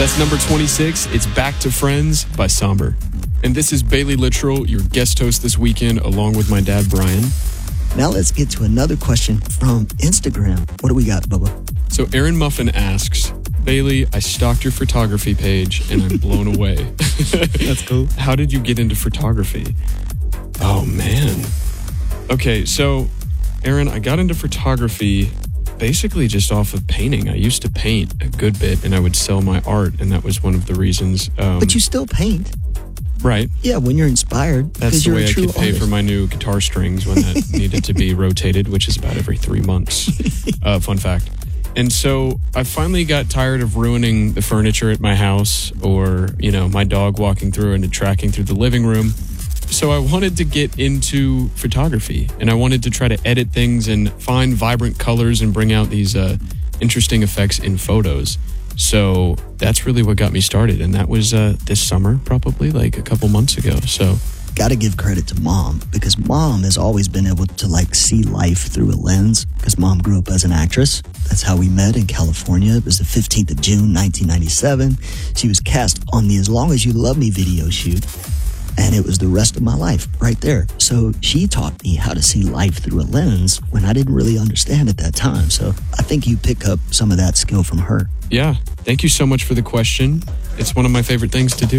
That's number 26. It's Back to Friends by Somber. And this is Bailey Littrell, your guest host this weekend, along with my dad, Brian. Now let's get to another question from Instagram. What do we got, Bubba? So Aaron Muffin asks, Bailey, I stalked your photography page and I'm blown away. That's cool. How did you get into photography? Oh, man. Okay, so Aaron, I got into photography basically just off of painting. I used to paint a good bit and I would sell my art, and that was one of the reasons. But you still paint. Right. Yeah, when you're inspired. That's the way I could pay for my new guitar strings when that needed to be rotated, which is about every 3 months. Fun fact. And so I finally got tired of ruining the furniture at my house, or, my dog walking through and tracking through the living room. So I wanted to get into photography, and I wanted to try to edit things and find vibrant colors and bring out these interesting effects in photos. So that's really what got me started. And that was this summer, probably like a couple months ago. So got to give credit to Mom, because Mom has always been able to see life through a lens, because Mom grew up as an actress. That's how we met in California. It was the 15th of June, 1997. She was cast on the As Long As You Love Me video shoot. And it was the rest of my life right there. So she taught me how to see life through a lens when I didn't really understand at that time. So I think you pick up some of that skill from her. Yeah. Thank you so much for the question. It's one of my favorite things to do.